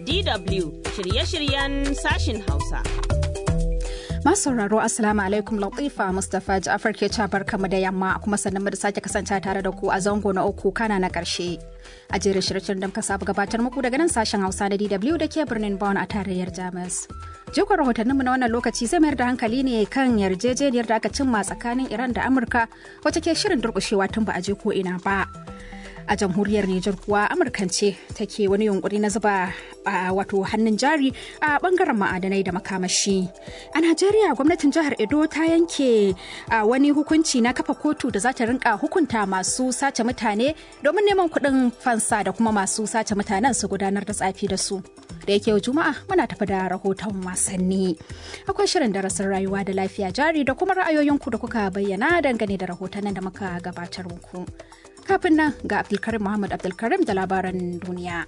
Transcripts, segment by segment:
DW shirye-shiryen sashin Hausa. Masu sauraro Assalamu alaikum, Latifa Mustapha Ja'far ke barkamu da yamma kuma sannan mu da sake kasance tare da ku a zango na uku kana na karshe. A jerin shirye-shiryen da muka saba gabatar muku daga nan sashen Hausa na DW da ke birnin Bonn a tarayyar Jamus. Jikon rahotanninmu na wannan lokaci zai mayar da hankali ne kan yarjejeniyar da aka cimma tsakanin Iran da Amurka wacce ke shirin durƙushewa tun ba a je ko ina ba. A jamhuriyar Nijar kuwa Amurkance take wani yunkuri na zuba wato hannun jari a bangaren ma'adanai da makamashi. A Najeriya gwamnatin jihar Edo ta yanke wani hukunci na kafa kotu da za ta rinka hukunta masu sace mutane domin neman kuɗin fansa da kuma masu sace mutanen su gudanar da tsafi da su. Da yake Juma'a muna tafi da rahoton wasanni. Akwai shirin darasin rayuwa da lafiya jari da kuma ra'ayoyinku da kuka bayyana dangane da rahotannin da muka gabatar muku. Kafin nan ga Abdulkarim Muhammad Abdulkarim da labaran duniya.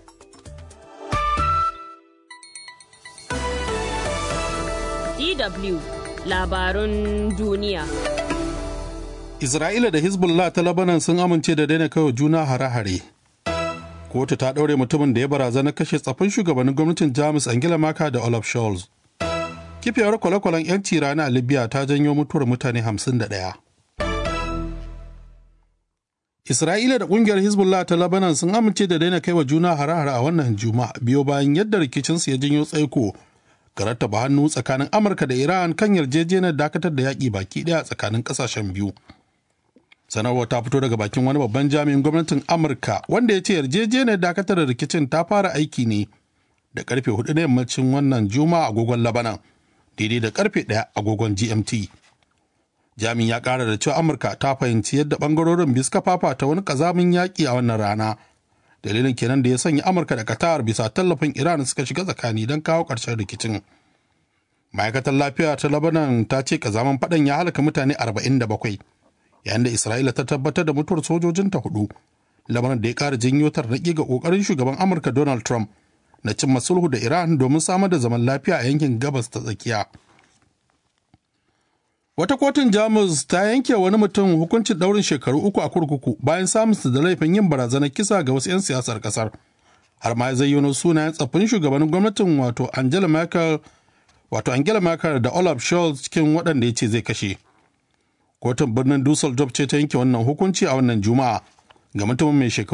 DW labarun duniya. Isra'ila da Hezbollah ta Lebanon sun amince da daina kaiwa juna hare-hare. Kotu ta ɗaure mutumin da ya barazana kashe tsafin shugabannin gwamnatin Jamus Angela Merkel da Olaf Scholz. Kifiyar kwale-kwalen 'yanci rana a Libya ta janyo mutuwar mutane 51. Isra'ila da ƙungiyar Hezbollah ta Lebanon sun amince da daina kaiwa juna hare-hare a wannan Juma'a biyo bayan yadda rikicinsu ya janyo tsaiko ga rattaba hannu tsakanin Amurka da Iran kan yarjejeniyar dakatar da yaƙi baki ɗaya tsakanin ƙasashen biyu. Sanarwar ta fito daga bakin wani babban jami'in gwamnatin Amurka wanda ya ce yarjejeniyar dakatar da rikicin ta fara aiki ne da karfe 4 na yammacin wannan Juma'a agogon Lebanon, daidai da karfe 1 agogon GMT. Jami'in ya kara da cewa Amurka ta fahimci yadda bangarorin biyu suka fafata wani kazamin yaƙi a wannan rana. Dalilin kenan da ya sanya Amurka da Qatar bisa tallafin Iran suka shiga tsakani don kawo ƙarshen rikicin. Ma'aikatar lafiya ta Lebanon ta ce kazaman faɗan ya halaka mutane 47, yayin da Isra'ila ta tabbatar da mutuwar sojojinta 4. Lebanon da ya ƙara janyo tarnaƙi ga ƙoƙarin shugaban Amurka Donald Trump na cimma sulhu da Iran domin samar da zaman lafiya a yankin gabas ta tsakiya. Wata kotun Jamus ta yanke wani mutum hukuncin ɗaurin shekaru 3 a kurkuku bayan samunsa da laifin yin barazanar kisa ga wasu 'yan siyasar ƙasar. Har ma ya zayyano sunayen tsaffin shugabannin gwamnatin wato Angela Merkel da Olaf Scholz cikin waɗanda ya ce zai kashe. Kotun birnin Düsseldorf ce ta yanke wannan hukunci a wannan Juma'a ga mutumin mai shekaru